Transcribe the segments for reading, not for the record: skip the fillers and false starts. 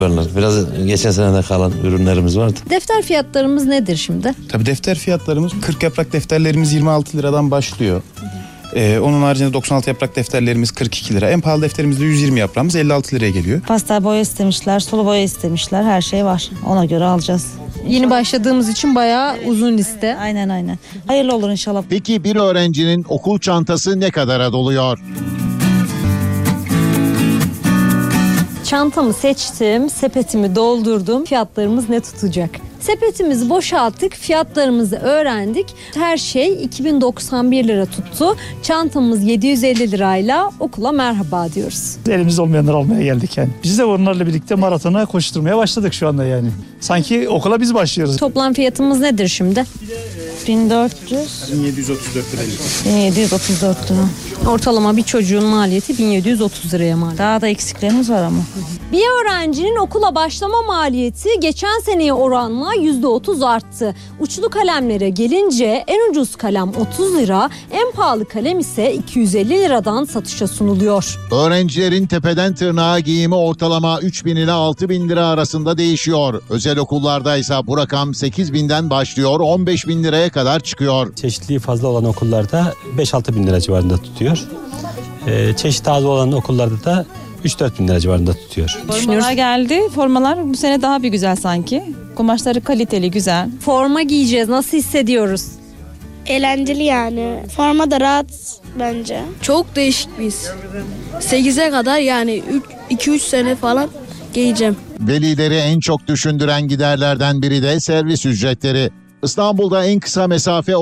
Biraz geçen senede kalan ürünlerimiz vardı. Defter fiyatlarımız nedir şimdi? Tabii defter fiyatlarımız 40 yaprak defterlerimiz 26 liradan başlıyor. Onun haricinde 96 yaprak defterlerimiz 42 lira. En pahalı defterimizde 120 yaprağımız 56 liraya geliyor. Pastel boya istemişler, sulu boya istemişler. Her şey var. Ona göre alacağız. Yeni başladığımız için bayağı uzun liste. Aynen. Hayırlı olur inşallah. Peki bir öğrencinin okul çantası ne kadara doluyor? Çantamı seçtim, sepetimi doldurdum. Fiyatlarımız ne tutacak? Sepetimizi boşalttık, fiyatlarımızı öğrendik. Her şey 2091 lira tuttu. Çantamız 750 lirayla okula merhaba diyoruz. Elimizde olmayanları almaya geldik yani. Biz de onlarla birlikte maratona koşturmaya başladık şu anda yani. Sanki okula biz başlıyoruz. Toplam fiyatımız nedir şimdi? 1734 lira. 1734 lira. Ortalama bir çocuğun maliyeti 1730 liraya mal. Daha da eksiklerimiz var ama. Bir öğrencinin okula başlama maliyeti geçen seneye oranla %30 arttı. Uçlu kalemlere gelince en ucuz kalem 30 lira, en pahalı kalem ise 250 liradan satışa sunuluyor. Öğrencilerin tepeden tırnağa giyimi ortalama 3.000 ila 6.000 lira arasında değişiyor. Özel okullarda ise bu rakam 8.000'den başlıyor, 15.000 liraya kadar çıkıyor. Çeşitliliği fazla olan okullarda 5-6 bin lira civarında tutuyor. Çeşit az olan okullarda da 3-4 bin lira civarında tutuyor. Formalar geldi. Formalar bu sene daha bir güzel sanki. Kumaşları kaliteli, güzel. Forma giyeceğiz. Nasıl hissediyoruz? Eğlenceli yani. Forma da rahat bence. Çok değişik biz. 8'e kadar yani 2-3 sene falan giyeceğim. Velileri en çok düşündüren giderlerden biri de servis ücretleri. İstanbul'da en kısa mesafe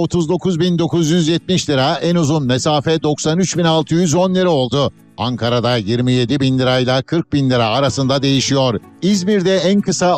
39.970 lira, en uzun mesafe 93.610 lira oldu. Ankara'da 27.000 lirayla 40.000 lira arasında değişiyor. İzmir'de en kısa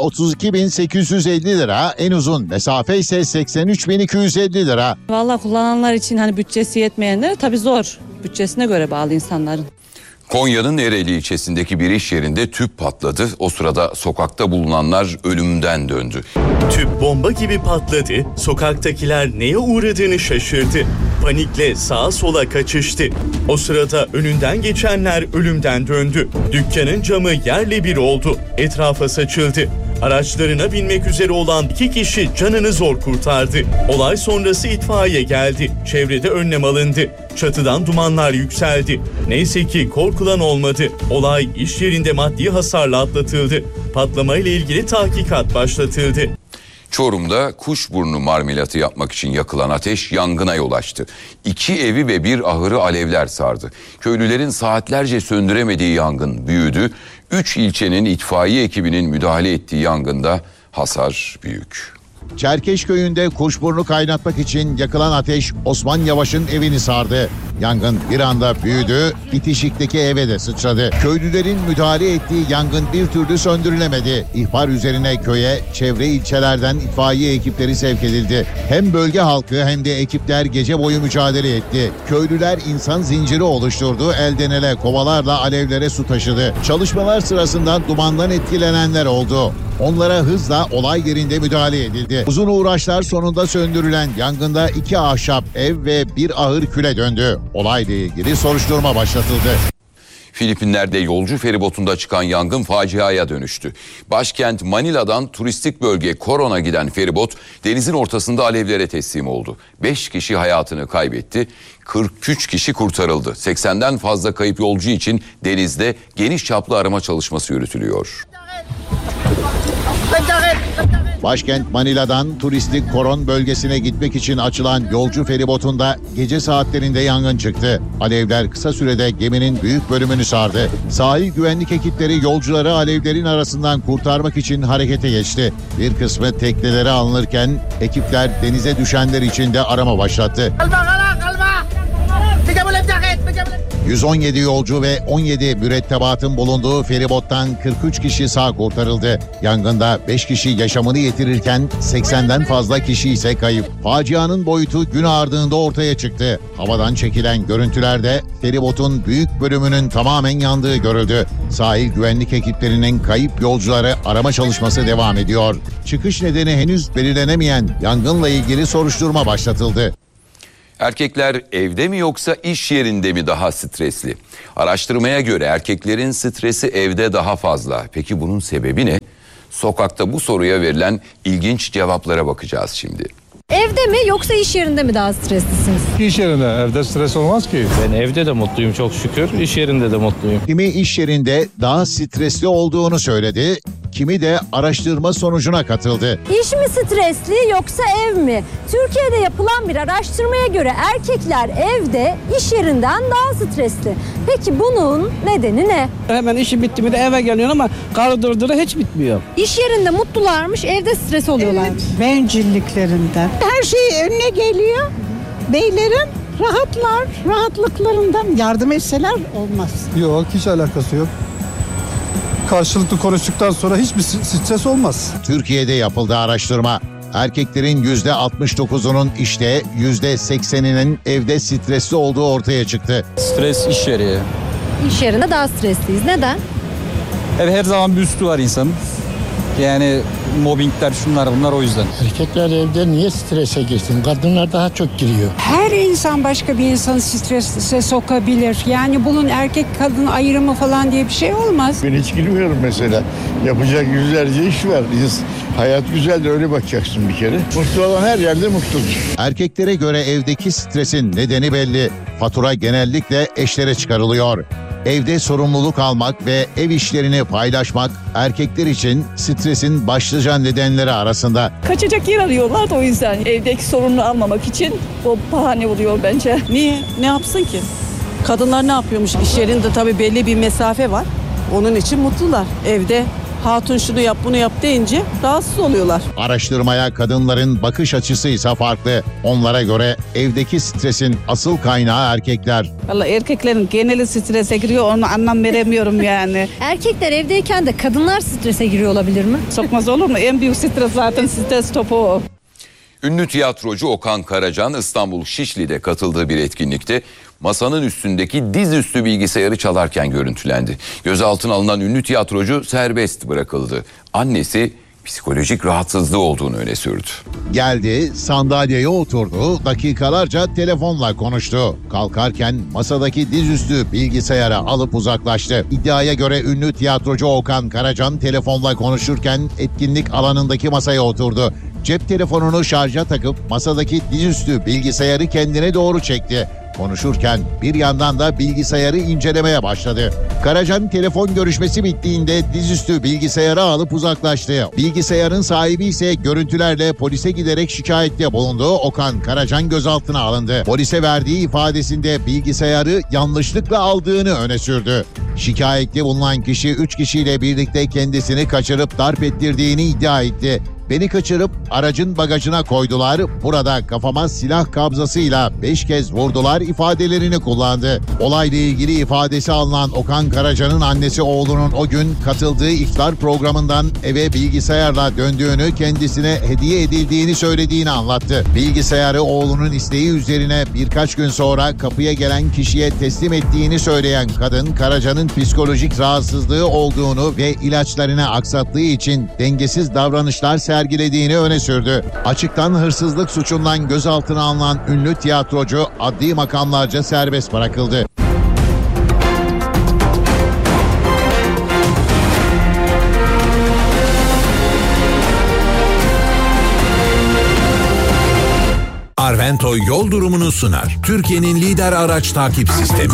32.850 lira, en uzun mesafe ise 83.250 lira. Vallahi kullananlar için hani bütçesi yetmeyenler tabii zor. Bütçesine göre bağlı insanların. Konya'nın Ereğli ilçesindeki bir iş yerinde tüp patladı. O sırada sokakta bulunanlar ölümden döndü. Tüp bomba gibi patladı. Sokaktakiler neye uğradığını şaşırdı. Panikle sağa sola kaçıştı. O sırada önünden geçenler ölümden döndü. Dükkanın camı yerle bir oldu. Etrafa saçıldı. Araçlarına binmek üzere olan 2 kişi canını zor kurtardı. Olay sonrası itfaiye geldi. Çevrede önlem alındı. Çatıdan dumanlar yükseldi. Neyse ki korkulan olmadı. Olay iş yerinde maddi hasarla atlatıldı. Patlamayla ilgili tahkikat başlatıldı. Çorum'da kuşburnu marmelatı yapmak için yakılan ateş yangına yol açtı. 2 evi ve bir ahırı alevler sardı. Köylülerin saatlerce söndüremediği yangın büyüdü. 3 ilçenin itfaiye ekibinin müdahale ettiği yangında hasar büyük. Çerkeşköy'ünde kuşburnu kaynatmak için yakılan ateş Osman Yavaş'ın evini sardı. Yangın bir anda büyüdü, bitişikteki eve de sıçradı. Köylülerin müdahale ettiği yangın bir türlü söndürülemedi. İhbar üzerine köye çevre ilçelerden itfaiye ekipleri sevk edildi. Hem bölge halkı hem de ekipler gece boyu mücadele etti. Köylüler insan zinciri oluşturdu, elden ele kovalarla alevlere su taşıdı. Çalışmalar sırasında dumandan etkilenenler oldu. Onlara hızla olay yerinde müdahale edildi. Uzun uğraşlar sonunda söndürülen yangında 2 ahşap ev ve bir ahır küle döndü. Olayla ilgili soruşturma başlatıldı. Filipinler'de yolcu feribotunda çıkan yangın faciaya dönüştü. Başkent Manila'dan turistik bölge Coron'a giden feribot denizin ortasında alevlere teslim oldu. 5 kişi hayatını kaybetti, 43 kişi kurtarıldı. 80'den fazla kayıp yolcu için denizde geniş çaplı arama çalışması yürütülüyor. Başkent Manila'dan turistik Coron bölgesine gitmek için açılan yolcu feribotunda gece saatlerinde yangın çıktı. Alevler kısa sürede geminin büyük bölümünü sardı. Sahil güvenlik ekipleri yolcuları alevlerin arasından kurtarmak için harekete geçti. Bir kısmı teknelere alınırken ekipler denize düşenler için de arama başlattı. 117 yolcu ve 17 mürettebatın bulunduğu feribottan 43 kişi sağ kurtarıldı. Yangında 5 kişi yaşamını yitirirken 80'den fazla kişi ise kayıp. Facianın boyutu gün ardında ortaya çıktı. Havadan çekilen görüntülerde feribotun büyük bölümünün tamamen yandığı görüldü. Sahil güvenlik ekiplerinin kayıp yolcuları arama çalışması devam ediyor. Çıkış nedeni henüz belirlenemeyen yangınla ilgili soruşturma başlatıldı. Erkekler evde mi yoksa iş yerinde mi daha stresli? Araştırmaya göre erkeklerin stresi evde daha fazla. Peki bunun sebebi ne? Sokakta bu soruya verilen ilginç cevaplara bakacağız şimdi. Evde mi yoksa iş yerinde mi daha streslisiniz? İş yerinde, evde stres olmaz ki. Ben evde de mutluyum çok şükür, iş yerinde de mutluyum. Kimi iş yerinde daha stresli olduğunu söyledi, kimi de araştırma sonucuna katıldı. İş mi stresli yoksa ev mi? Türkiye'de yapılan bir araştırmaya göre erkekler evde iş yerinden daha stresli. Peki bunun nedeni ne? Hemen işi bitti mi de eve geliyor ama karı durdura hiç bitmiyor. İş yerinde mutlularmış, evde stres oluyorlar. Evet, bencilliklerinden. Her şey önüne geliyor. Beylerin rahatlıklarından yardım etseler olmaz. Yok, hiç alakası yok. Karşılıklı konuştuktan sonra hiçbir stres olmaz. Türkiye'de yapıldı araştırma. Erkeklerin %69'unun işte, %80'inin evde stresli olduğu ortaya çıktı. Stres iş yeri. İş yerinde daha stresliyiz. Neden? Evet, her zaman bir üstü var insanın. Yani mobbingler, şunlar bunlar, o yüzden. Erkekler evde niye strese girsin? Kadınlar daha çok giriyor. Her insan başka bir insanı strese sokabilir. Yani bunun erkek kadın ayrımı falan diye bir şey olmaz. Ben hiç girmiyorum mesela. Yapacak yüzlerce iş var. Hayat güzel de öyle bakacaksın bir kere. Mutlu olan her yerde mutludur. Erkeklere göre evdeki stresin nedeni belli. Fatura genellikle eşlere çıkarılıyor. Evde sorumluluk almak ve ev işlerini paylaşmak erkekler için stresin başlıca nedenleri arasında. Kaçacak yer arıyorlar da o yüzden evdeki sorununu almamak için o bahane oluyor bence. Niye? Ne yapsın ki? Kadınlar ne yapıyormuş? İş yerinde tabii belli bir mesafe var. Onun için mutlular. Evde hatun şunu yap bunu yap deyince rahatsız oluyorlar. Araştırmaya kadınların bakış açısı ise farklı. Onlara göre evdeki stresin asıl kaynağı erkekler. Vallahi erkeklerin geneli strese giriyor, onu anlam veremiyorum yani. Erkekler evdeyken de kadınlar strese giriyor olabilir mi? Sokmaz olur mu? En büyük stres zaten stres topu o. Ünlü tiyatrocu Okan Karacan İstanbul Şişli'de katıldığı bir etkinlikte masanın üstündeki dizüstü bilgisayarı çalarken görüntülendi. Gözaltına alınan ünlü tiyatrocu serbest bırakıldı. Annesi psikolojik rahatsızlığı olduğunu öne sürdü. Geldi, sandalyeye oturdu, dakikalarca telefonla konuştu. Kalkarken masadaki dizüstü bilgisayarı alıp uzaklaştı. İddiaya göre ünlü tiyatrocu Okan Karacan telefonla konuşurken etkinlik alanındaki masaya oturdu. Cep telefonunu şarja takıp masadaki dizüstü bilgisayarı kendine doğru çekti. Konuşurken bir yandan da bilgisayarı incelemeye başladı. Karacan telefon görüşmesi bittiğinde dizüstü bilgisayarı alıp uzaklaştı. Bilgisayarın sahibi ise görüntülerle polise giderek şikayette bulundu. Okan Karacan gözaltına alındı. Polise verdiği ifadesinde bilgisayarı yanlışlıkla aldığını öne sürdü. Şikayette bulunan kişi 3 kişiyle birlikte kendisini kaçırıp darp ettirdiğini iddia etti. Beni kaçırıp aracın bagajına koydular. Burada kafama silah kabzasıyla 5 kez vurdular ifadelerini kullandı. Olayla ilgili ifadesi alınan Okan Karacan'ın annesi oğlunun o gün katıldığı iftar programından eve bilgisayarla döndüğünü, kendisine hediye edildiğini söylediğini anlattı. Bilgisayarı oğlunun isteği üzerine birkaç gün sonra kapıya gelen kişiye teslim ettiğini söyleyen kadın, Karacan'ın psikolojik rahatsızlığı olduğunu ve ilaçlarını aksattığı için dengesiz davranışlar sergilediğini öne sürdü. Açıktan hırsızlık suçundan gözaltına alınan ünlü tiyatrocu adli makamlarca serbest bırakıldı. Arvento yol durumunu sunar. Türkiye'nin lider araç takip sistemi.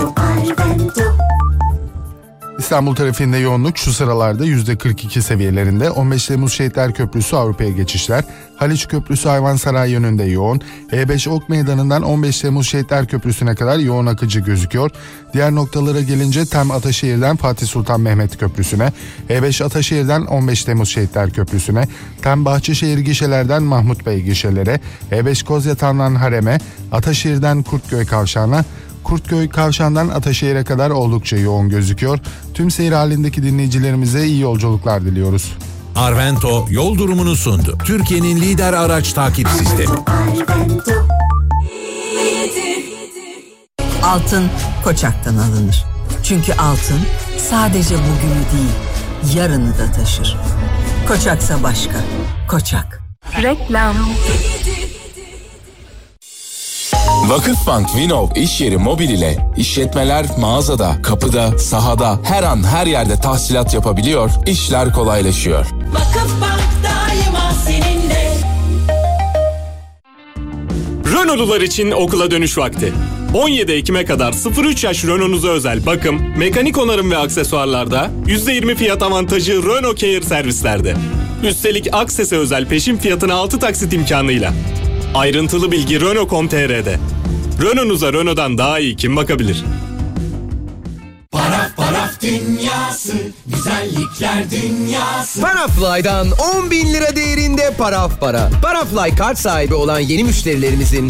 İstanbul trafiğinde yoğunluk şu sıralarda %42 seviyelerinde. 15 Temmuz Şehitler Köprüsü Avrupa'ya geçişler. Haliç Köprüsü Hayvansaray yönünde yoğun. E5 Ok Meydanı'ndan 15 Temmuz Şehitler Köprüsü'ne kadar yoğun akıcı gözüküyor. Diğer noktalara gelince Tem Ataşehir'den Fatih Sultan Mehmet Köprüsü'ne, E5 Ataşehir'den 15 Temmuz Şehitler Köprüsü'ne, Tem Bahçeşehir gişelerden Mahmut Bey gişelere, E5 Kozyatağı'ndan Harem'e, Ataşehir'den Kurtköy Kavşağı'na, Kurtköy Kavşağı'ndan Ataşehir'e kadar oldukça yoğun gözüküyor. Tüm seyir halindeki dinleyicilerimize iyi yolculuklar diliyoruz. Arvento yol durumunu sundu. Türkiye'nin lider araç takip sistemi. Altın Koçak'tan alınır. Çünkü altın sadece bugünü değil, yarını da taşır. Koçaksa başka. Koçak. Reklam. Vakıfbank Vinov iş yeri mobil ile işletmeler mağazada, kapıda, sahada, her an her yerde tahsilat yapabiliyor, işler kolaylaşıyor. Vakıfbank daima seninle. Renault'lular için okula dönüş vakti. 17 Ekim'e kadar 0-3 yaş Renault'unuza özel bakım, mekanik onarım ve aksesuarlarda %20 fiyat avantajı Renault Care servislerde. Üstelik Akses'e özel peşin fiyatına 6 taksit imkanıyla. Ayrıntılı bilgi Renault.com.tr'de. Renault'unuza Renault'dan daha iyi kim bakabilir? Paraf dünyası, güzellikler dünyası. Parafly'dan 10.000 lira değerinde paraf para. Parafly kart sahibi olan yeni müşterilerimizin